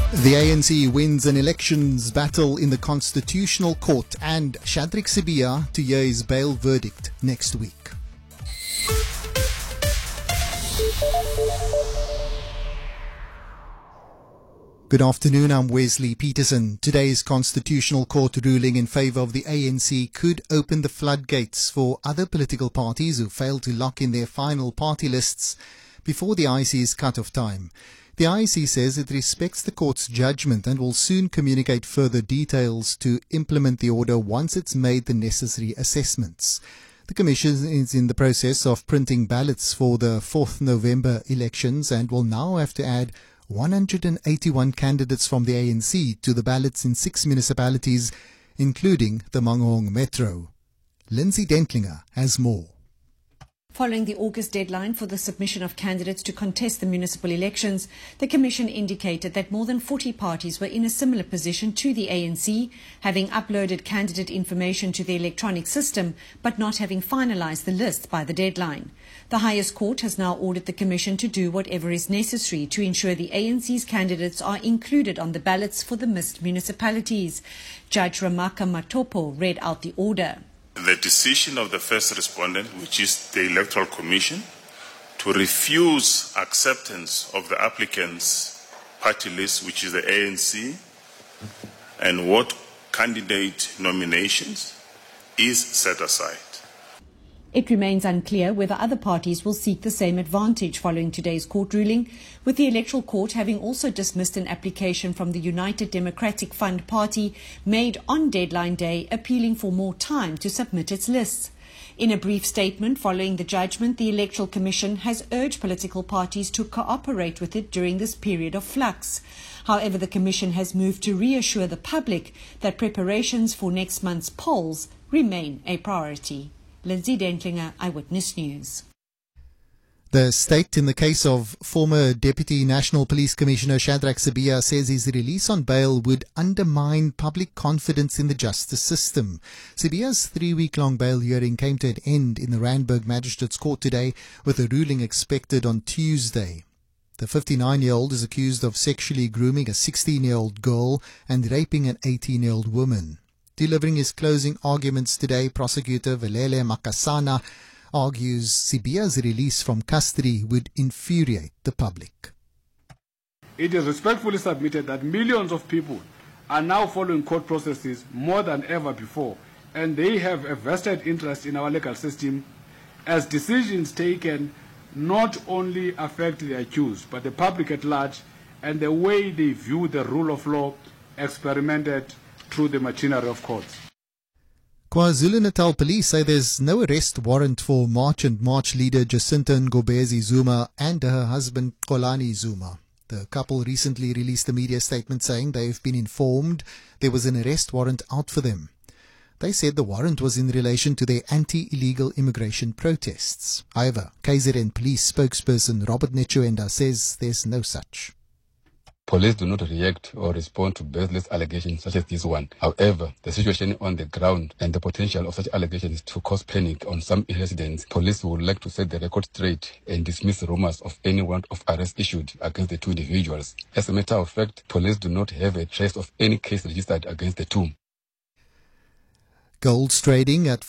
The ANC wins an elections battle in the Constitutional Court and Shadrack Sibiya to hear his bail verdict next week. Good afternoon, I'm Wesley Peterson. Today's Constitutional Court ruling in favour of the ANC could open the floodgates for other political parties who failed to lock in their final party lists before the IEC's cut-off time. The IEC says it respects the court's judgment and will soon communicate further details to implement the order once it's made the necessary assessments. The Commission is in the process of printing ballots for the 4th November elections and will now have to add 181 candidates from the ANC to the ballots in 6 municipalities, including the Mangaung Metro. Lindsay Dentlinger has more. Following the August deadline for the submission of candidates to contest the municipal elections, the Commission indicated that more than 40 parties were in a similar position to the ANC, having uploaded candidate information to the electronic system but not having finalised the list by the deadline. The highest court has now ordered the Commission to do whatever is necessary to ensure the ANC's candidates are included on the ballots for the missed municipalities. Judge Ramaka Matopo read out the order. The decision of the first respondent, which is the Electoral Commission, to refuse acceptance of the applicant's party list, which is the ANC, and what candidate nominations is set aside. It remains unclear whether other parties will seek the same advantage following today's court ruling, with the Electoral Court having also dismissed an application from the United Democratic Fund Party made on deadline day appealing for more time to submit its lists. In a brief statement following the judgment, the Electoral Commission has urged political parties to cooperate with it during this period of flux. However, the Commission has moved to reassure the public that preparations for next month's polls remain a priority. Lindsay Dentlinger, Eyewitness News. The state in the case of former Deputy National Police Commissioner Shadrack Sibiya says his release on bail would undermine public confidence in the justice system. Sibiya's 3-week-long bail hearing came to an end in the Randburg Magistrates Court today, with a ruling expected on Tuesday. The 59-year-old is accused of sexually grooming a 16-year-old girl and raping an 18-year-old woman. Delivering his closing arguments today, prosecutor Velele Makasana argues Sibiya's release from custody would infuriate the public. It is respectfully submitted that millions of people are now following court processes more than ever before, and they have a vested interest in our legal system, as decisions taken not only affect the accused, but the public at large, and the way they view the rule of law experimented through the machinery of courts. KwaZulu-Natal police say there's no arrest warrant for March and March leader Jacinta Ngobezi Zuma and her husband Xolani Zuma. The couple recently released a media statement saying they've been informed there was an arrest warrant out for them. They said the warrant was in relation to their anti-illegal immigration protests. However, KZN police spokesperson Robert Nechuenda says there's no such. Police do not react or respond to baseless allegations such as this one. However, the situation on the ground and the potential of such allegations to cause panic on some residents, police would like to set the record straight and dismiss rumors of any warrant of arrest issued against the two individuals. As a matter of fact, police do not have a trace of any case registered against the two. Gold's trading at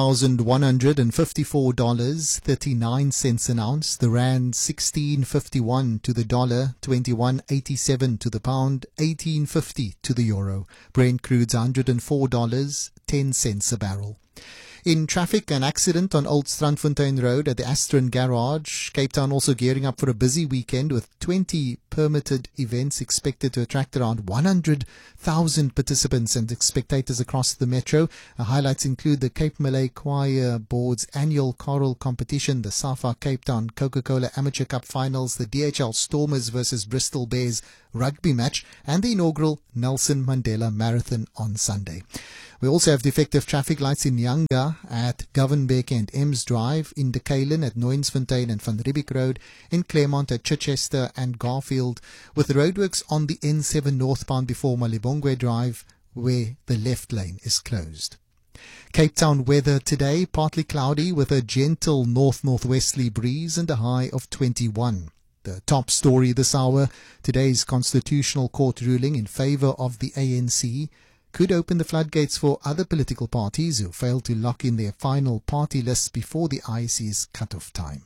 $4,154.39 an ounce. The rand 16.51 to the dollar, 21.87 to the pound, 18.50 to the euro. Brent crude's $104.10 a barrel. In traffic, an accident on Old Strandfontein Road at the Astron Garage. Cape Town also gearing up for a busy weekend with 20 permitted events expected to attract around 100,000 participants and spectators across the metro. Highlights include the Cape Malay Choir Board's annual choral competition, the SAFA Cape Town Coca-Cola Amateur Cup Finals, the DHL Stormers versus Bristol Bears rugby match, and the inaugural Nelson Mandela Marathon on Sunday. We also have defective traffic lights in Nyanga at Govenbeck and Ems Drive, in Dekalen at Nooinsfontein and Van Riebeeck Road, in Claremont at Chichester and Garfield, with roadworks on the N7 northbound before Malibongwe Drive, where the left lane is closed. Cape Town weather today, partly cloudy with a gentle north-northwesterly breeze and a high of 21. The top story this hour, today's Constitutional Court ruling in favour of the ANC could open the floodgates for other political parties who fail to lock in their final party lists before the IEC's cut-off time.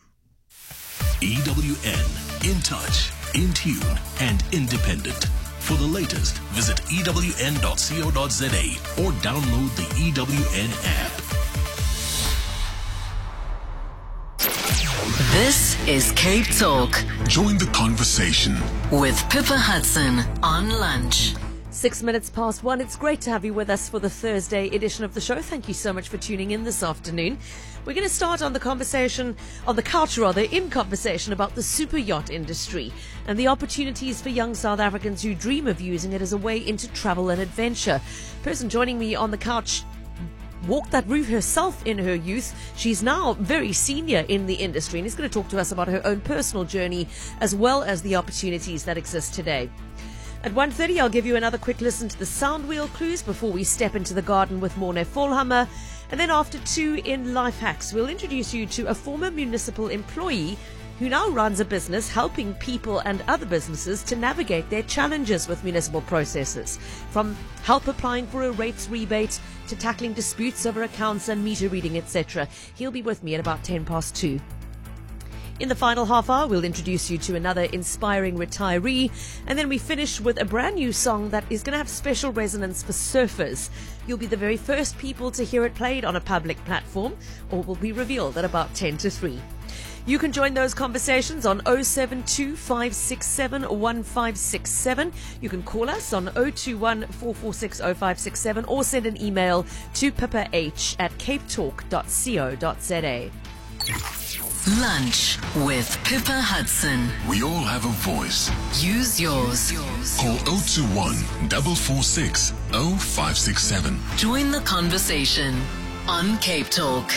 EWN, in touch, in tune and independent. For the latest, visit ewn.co.za or download the EWN app. This is Cape Talk Join the conversation with Pippa Hudson on lunch. 6 minutes past 1. It's great to have you with us for the Thursday edition of the show. Thank you so much for tuning in this afternoon. We're going to start on the conversation, on the couch rather, in conversation about the super yacht industry and the opportunities for young South Africans who dream of using it as a way into travel and adventure. Person joining me on the couch walked that route herself in her youth. She's now very senior in the industry and is going to talk to us about her own personal journey as well as the opportunities that exist today. At 1:30, I'll give you another quick listen to the sound wheel clues before we step into the garden with Morne Volhammer. And then after 2 in Life Hacks, we'll introduce you to a former municipal employee who now runs a business helping people and other businesses to navigate their challenges with municipal processes. From help applying for a rates rebate to tackling disputes over accounts and meter reading, etc. He'll be with me at about 2:10. In the final half hour, we'll introduce you to another inspiring retiree, and then we finish with a brand new song that is going to have special resonance for surfers. You'll be the very first people to hear it played on a public platform, or will be revealed at about 2:50. You can join those conversations on 072 567 1567. You can call us on 021 446 0567 or send an email to pippah@capetalk.co.za. Lunch with Pippa Hudson. We all have a voice. Use yours. Call 021 446 0567. Join the conversation on Cape Talk.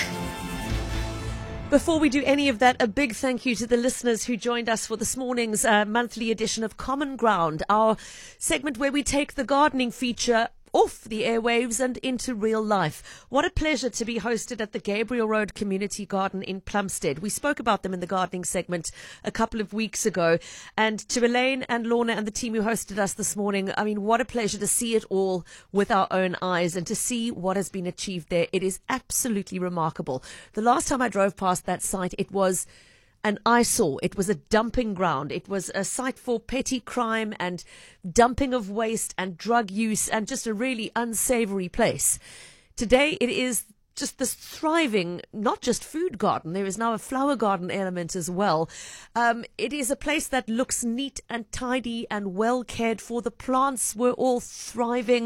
Before we do any of that, a big thank you to the listeners who joined us for this morning's monthly edition of Common Ground, our segment where we take the gardening feature off the airwaves and into real life. What a pleasure to be hosted at the Gabriel Road Community Garden in Plumstead. We spoke about them in the gardening segment a couple of weeks ago. And to Elaine and Lorna and the team who hosted us this morning, I mean, what a pleasure to see it all with our own eyes and to see what has been achieved there. It is absolutely remarkable. The last time I drove past that site, it was an eyesore. It was a dumping ground. It was a site for petty crime and dumping of waste and drug use and just a really unsavory place. Today it is just this thriving, not just food garden, there is now a flower garden element as well. It is a place that looks neat and tidy and well cared for. The plants were all thriving.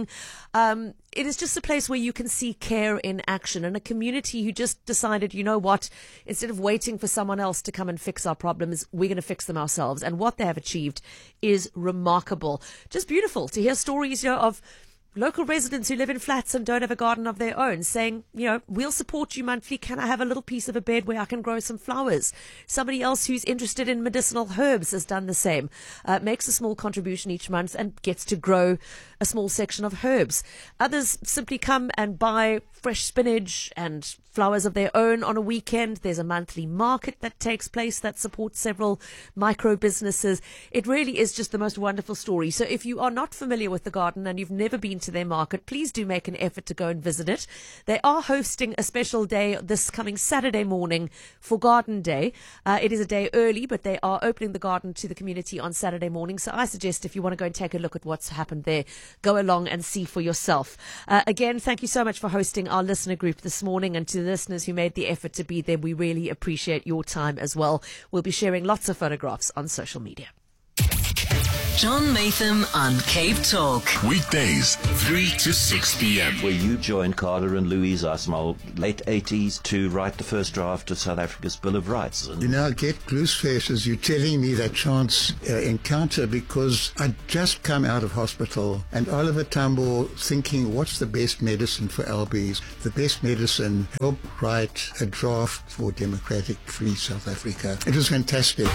It is just a place where you can see care in action and a community who just decided, you know what, instead of waiting for someone else to come and fix our problems, we're going to fix them ourselves. And what they have achieved is remarkable. Just beautiful to hear stories of local residents who live in flats and don't have a garden of their own saying, we'll support you monthly. Can I have a little piece of a bed where I can grow some flowers? Somebody else who's interested in medicinal herbs has done the same, makes a small contribution each month and gets to grow a small section of herbs. Others simply come and buy fresh spinach and flowers of their own on a weekend. There's a monthly market that takes place that supports several micro businesses. It really is just the most wonderful story. So if you are not familiar with the garden and you've never been to their market, please do make an effort to go and visit it. They are hosting a special day this coming Saturday morning for Garden Day. It is a day early, but they are opening the garden to the community on Saturday morning. So I suggest if you want to go and take a look at what's happened there, go along and see for yourself. Again, thank you so much for hosting our listener group this morning, and to the listeners who made the effort to be there, we really appreciate your time as well. We'll be sharing lots of photographs on social media. John Maytham on Cape Talk. Weekdays, 3 to 6 p.m. Where you joined Carter and Louise Ismail, late 80s, to write the first draft of South Africa's Bill of Rights. I get goose faces. You're telling me that chance encounter because I'd just come out of hospital and Oliver Tambo thinking, what's the best medicine for LBs? The best medicine, help write a draft for democratic free South Africa. It was fantastic.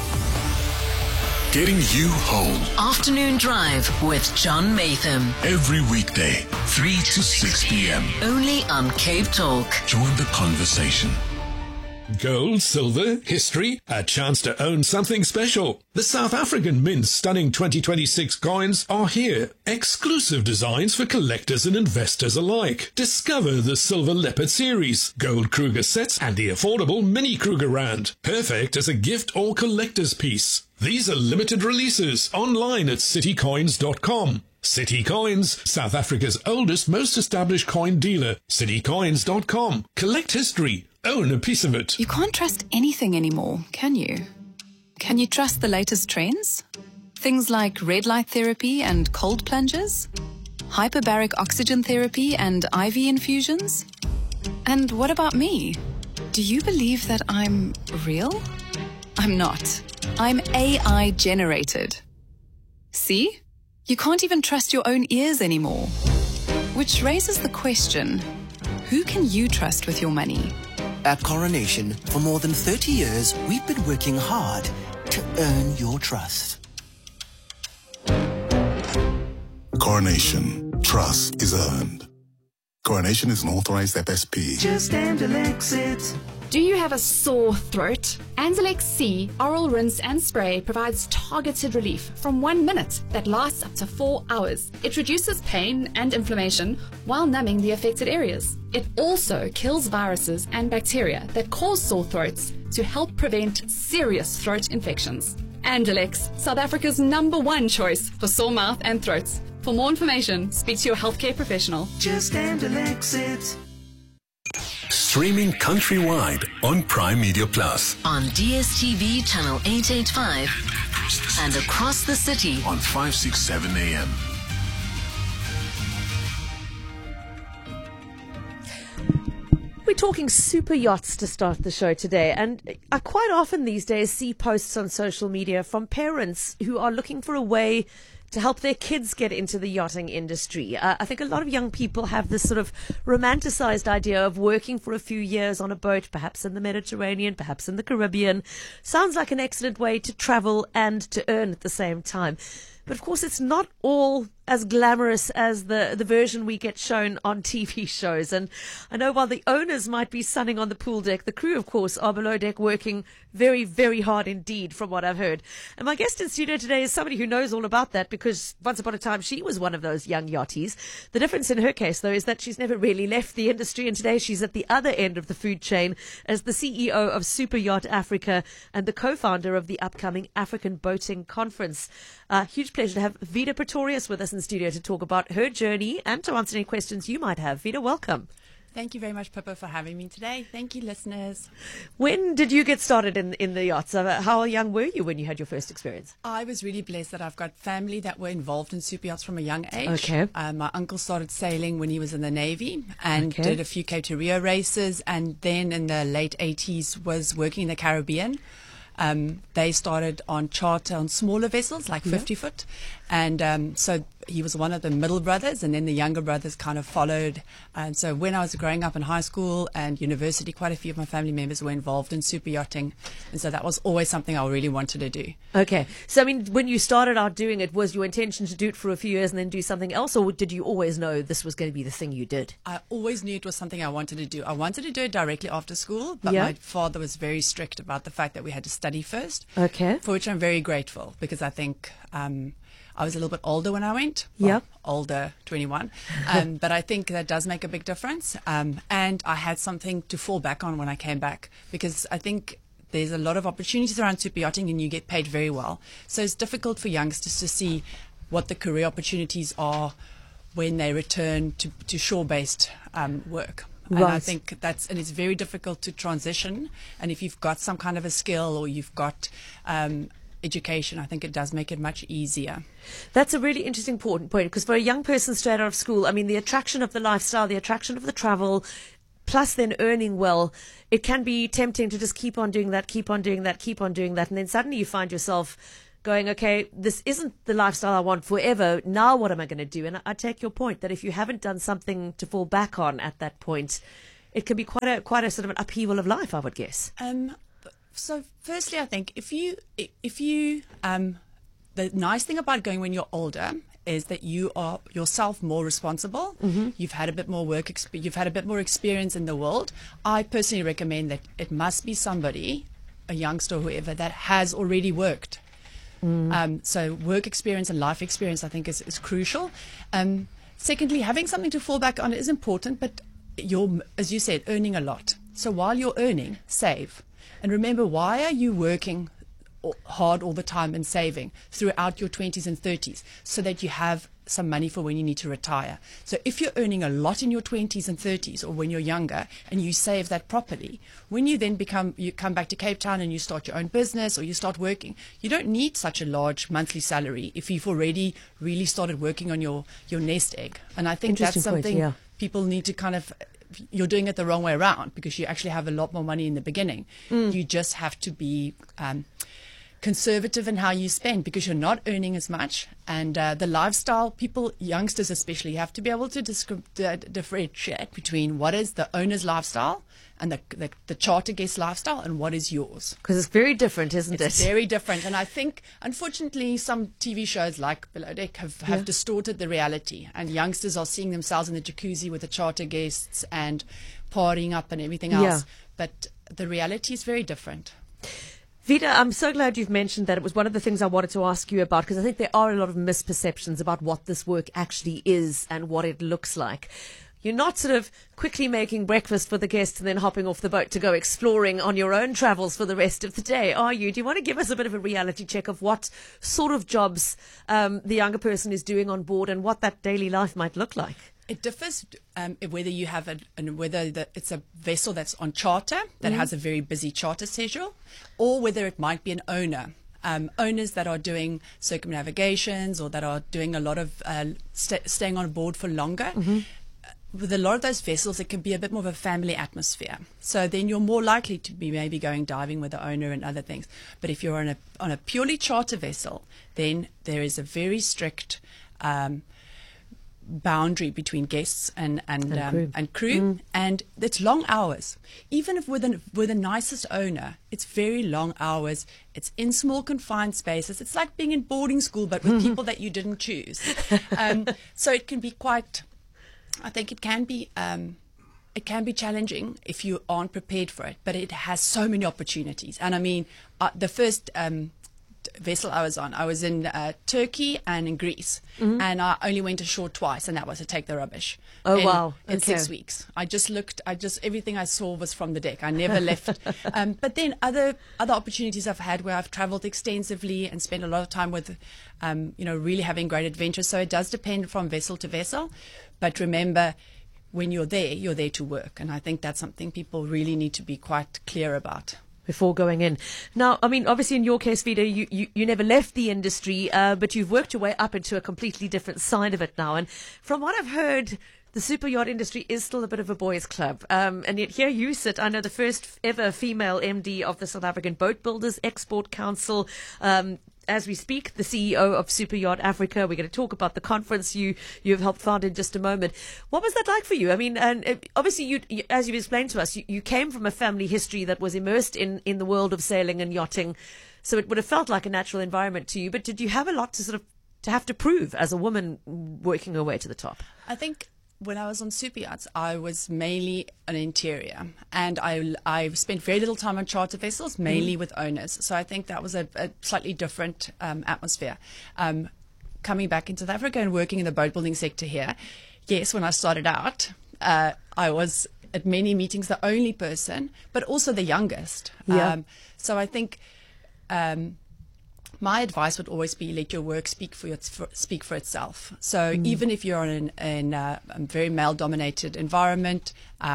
Getting you home. Afternoon Drive with John Maytham. Every weekday, 3 to 6 p.m. Only on Cape Talk. Join the conversation. Gold, silver, history, a chance to own something special. The South African Mint's stunning 2026 coins are here. Exclusive designs for collectors and investors alike. Discover the Silver Leopard series, Gold Kruger sets, and the affordable Mini Kruger Rand. Perfect as a gift or collector's piece. These are limited releases online at citycoins.com. City Coins, South Africa's oldest, most established coin dealer. citycoins.com. Collect history. Own a piece of it. You can't trust anything anymore, can you? Can you trust the latest trends? Things like red light therapy and cold plunges? Hyperbaric oxygen therapy and IV infusions? And what about me? Do you believe that I'm real? I'm not. I'm AI generated. See? You can't even trust your own ears anymore. Which raises the question, who can you trust with your money? At Coronation, for more than 30 years, we've been working hard to earn your trust. Coronation. Trust is earned. Coronation is an authorized FSP. Just Anzalex it. Do you have a sore throat? Anzalex C Oral Rinse and Spray provides targeted relief from 1 minute that lasts up to 4 hours. It reduces pain and inflammation while numbing the affected areas. It also kills viruses and bacteria that cause sore throats to help prevent serious throat infections. Anzalex, South Africa's #1 choice for sore mouth and throats. For more information, speak to your healthcare professional. Just Anzalex it. Streaming countrywide on Prime Media Plus. On DSTV channel 885 and across the city on 567 AM. We're talking super yachts to start the show today, and I quite often these days see posts on social media from parents who are looking for a way to help their kids get into the yachting industry. I think a lot of young people have this sort of romanticized idea of working for a few years on a boat, perhaps in the Mediterranean, perhaps in the Caribbean. Sounds like an excellent way to travel and to earn at the same time. But of course, it's not all as glamorous as the version we get shown on TV shows. And I know while the owners might be sunning on the pool deck, the crew, of course, are below deck working very, very hard indeed, from what I've heard. And my guest in studio today is somebody who knows all about that, because once upon a time she was one of those young yachties. The difference in her case, though, is that she's never really left the industry, and today she's at the other end of the food chain as the CEO of Super Yacht Africa and the co-founder of the upcoming African Boating Conference. Huge pleasure to have Vida Pretorius with us in studio to talk about her journey and to answer any questions you might have. Vida, welcome. Thank you very much, Pippa, for having me today. Thank you, listeners. When did you get started in the yachts? How young were you when you had your first experience? I was really blessed that I've got family that were involved in super yachts from a young age. Okay. My uncle started sailing when he was in the Navy and did a few Cape to Rio races, and then in the late 80s was working in the Caribbean. They started on charter on smaller vessels, like 50 foot. And so he was one of the middle brothers, and then the younger brothers kind of followed. And so when I was growing up in high school and university, quite a few of my family members were involved in super yachting. And so that was always something I really wanted to do. Okay. So, I mean, when you started out doing it, was your intention to do it for a few years and then do something else, or did you always know this was going to be the thing you did? I always knew it was something I wanted to do. I wanted to do it directly after school, but my father was very strict about the fact that we had to study first. Okay. For which I'm very grateful, because I think I was a little bit older when I went. Well, older, 21. But I think that does make a big difference. And I had something to fall back on when I came back, because I think there's a lot of opportunities around super yachting and you get paid very well. So it's difficult for youngsters to see what the career opportunities are when they return to shore-based work. And I think and it's very difficult to transition. And if you've got some kind of a skill or you've got education, I think it does make it much easier. That's a really interesting point, because for a young person straight out of school, I mean, the attraction of the lifestyle, the attraction of the travel, plus then earning well, it can be tempting to just keep on doing that, keep on doing that, keep on doing that. And then suddenly you find yourself going, okay, this isn't the lifestyle I want forever. Now what am I going to do? And I take your point that if you haven't done something to fall back on at that point, it can be quite a sort of an upheaval of life, I would guess. So firstly, I think if you the nice thing about going when you're older is that you are yourself more responsible. You've had a bit more you've had a bit more experience in the world. I personally recommend that it must be somebody, a youngster or whoever, that has already worked. So work experience and life experience, I think, is crucial. Secondly, having something to fall back on is important, but you're, as you said, earning a lot. So while you're earning, save. And remember, why are you working hard all the time and saving throughout your 20s and 30s? So that you have some money for when you need to retire. So if you're earning a lot in your 20s and 30s, or when you're younger, and you save that properly, when you then come back to Cape Town and you start your own business or you start working, you don't need such a large monthly salary if you've already really started working on your nest egg. And I think that's something people need to kind of, you're doing it the wrong way around, because you actually have a lot more money in the beginning. You just have to be conservative in how you spend, because you're not earning as much. And the lifestyle, people, youngsters especially, have to be able to differentiate between what is the owner's lifestyle and the charter guest lifestyle, and what is yours. Because it's very different, isn't it? It's very different. And I think, unfortunately, some TV shows like Below Deck have distorted the reality. And youngsters are seeing themselves in the jacuzzi with the charter guests and partying up and everything else. But the reality is very different. Vida, I'm so glad you've mentioned that. It was one of the things I wanted to ask you about, because I think there are a lot of misperceptions about what this work actually is and what it looks like. You're not sort of quickly making breakfast for the guests and then hopping off the boat to go exploring on your own travels for the rest of the day, are you? Do you want to give us a bit of a reality check of what sort of jobs the younger person is doing on board and what that daily life might look like? It differs whether you have it's a vessel that's on charter that has a very busy charter schedule, or whether it might be an owner. Owners that are doing circumnavigations or that are doing a lot of staying on board for longer. With a lot of those vessels, it can be a bit more of a family atmosphere. So then you're more likely to be maybe going diving with the owner and other things. But if you're on a purely charter vessel, then there is a very strict boundary between guests and crew, and it's long hours. Even if with the nicest owner, it's very long hours. It's in small confined spaces. It's like being in boarding school, but with people that you didn't choose. So it can be quite. I think it can be challenging if you aren't prepared for it, but it has so many opportunities. And I mean, the first vessel I was in Turkey and in Greece, and I only went ashore twice, and that was to take the rubbish. In 6 weeks. Everything I saw was from the deck. I never left. But then other opportunities I've had where I've traveled extensively and spent a lot of time with, really having great adventures. So it does depend from vessel to vessel. But remember, when you're there to work. And I think that's something people really need to be quite clear about before going in. Now, I mean, obviously in your case, Vida, you never left the industry, but you've worked your way up into a completely different side of it now. And from what I've heard, the super yacht industry is still a bit of a boys' club. And yet here you sit, I know, the first ever female MD of the South African Boat Builders Export Council. As we speak, the CEO of Super Yacht Africa. We're going to talk about the conference you have helped found in just a moment. What was that like for you? I mean, and obviously, you, as you've explained to us, you came from a family history that was immersed in the world of sailing and yachting, so it would have felt like a natural environment to you. But did you have a lot to have to prove as a woman working her way to the top? I think when I was on super yachts, I was mainly an interior, and I spent very little time on charter vessels, mainly with owners. So I think that was a slightly different atmosphere. Coming back into South Africa and working in the boat building sector here, yes, when I started out, I was at many meetings the only person, but also the youngest. So I think my advice would always be let your work speak for itself. So even if you're in a very male-dominated environment,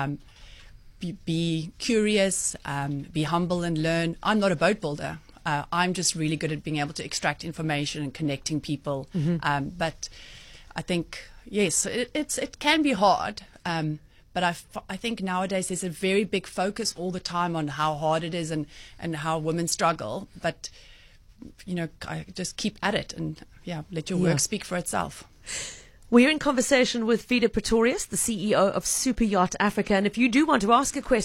be curious, be humble and learn. I'm not a boat builder. I'm just really good at being able to extract information and connecting people. But I think, yes, it can be hard. But I think nowadays there's a very big focus all the time on how hard it is and how women struggle. But I just keep at it and let your work speak for itself. We're in conversation with Vida Pretorius, the CEO of Super Yacht Africa. And if you do want to ask a question,